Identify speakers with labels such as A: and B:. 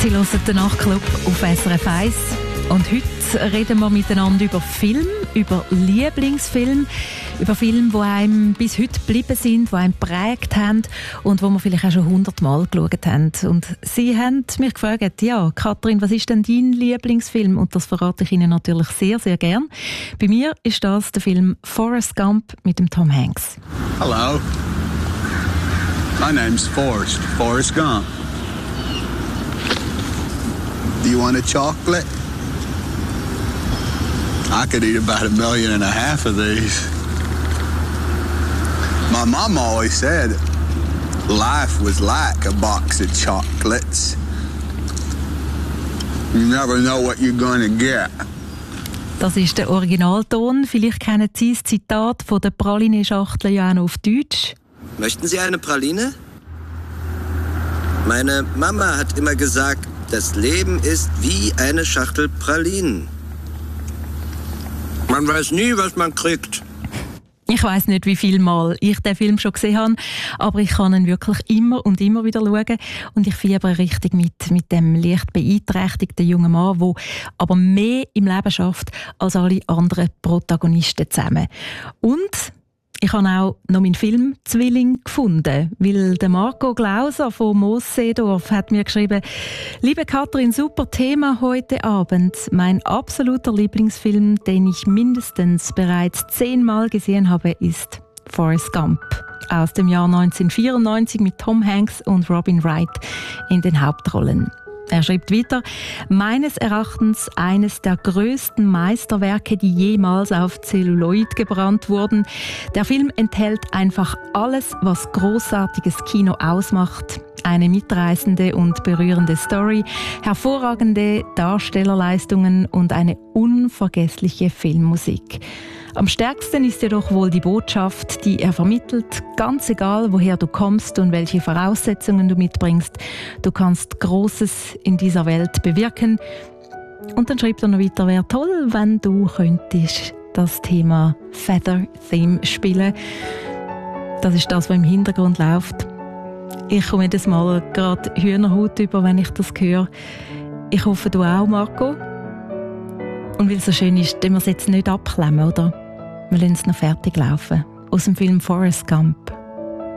A: Sie hören den Nachtclub auf SRF 1. Und heute reden wir miteinander über Film, über Lieblingsfilm, über Filme, die einem bis heute geblieben sind, die einem geprägt haben und die wir vielleicht auch schon 100-mal geschaut haben. Und Sie haben mich gefragt, ja, Katrin, was ist denn dein Lieblingsfilm? Und das verrate ich Ihnen natürlich sehr, sehr gern. Bei mir ist das der Film Forrest Gump mit dem Tom Hanks.
B: Hello. My name's Forrest Gump. Do you want a chocolate? I could eat about 1.5 million of these. My mom always said life was like a box of chocolates. You never know what you're gonna get.
A: Das ist der Originalton. Vielleicht kennen Sie das Zitat von der Praline-Schachtel ja auch noch auf Deutsch.
C: Möchten Sie eine Praline? Meine Mama hat immer gesagt, das Leben ist wie eine Schachtel Pralinen. Man weiß nie, was man kriegt.
A: Ich weiss nicht, wie viel Mal ich den Film schon gesehen habe, aber ich kann ihn wirklich immer und immer wieder schauen. Und ich fiebere richtig mit dem leicht beeinträchtigten jungen Mann, der aber mehr im Leben schafft als alle anderen Protagonisten zusammen. Und ich habe auch noch meinen Film-Zwilling gefunden, weil der Marco Glauser von Moosseedorf hat mir geschrieben: Liebe Katrin, super Thema heute Abend. Mein absoluter Lieblingsfilm, den ich mindestens bereits 10-mal gesehen habe, ist Forrest Gump aus dem Jahr 1994 mit Tom Hanks und Robin Wright in den Hauptrollen. Er schreibt weiter: Meines Erachtens eines der größten Meisterwerke, die jemals auf Zelluloid gebrannt wurden. Der Film enthält einfach alles, was großartiges Kino ausmacht. Eine mitreißende und berührende Story, hervorragende Darstellerleistungen und eine unvergessliche Filmmusik. Am stärksten ist jedoch wohl die Botschaft, die er vermittelt, ganz egal, woher du kommst und welche Voraussetzungen du mitbringst. Du kannst Großes in dieser Welt bewirken. Und dann schreibt er noch weiter: Wäre toll, wenn du könntest das Thema Feather Theme spielen. Das ist das, was im Hintergrund läuft. Ich komme jedes Mal gerade Hühnerhaut über, wenn ich das höre. Ich hoffe, du auch, Marco. Und weil es so schön ist, können wir es jetzt nicht abklemmen, oder? Wir lassen es noch fertig laufen. Aus dem Film Forrest Gump.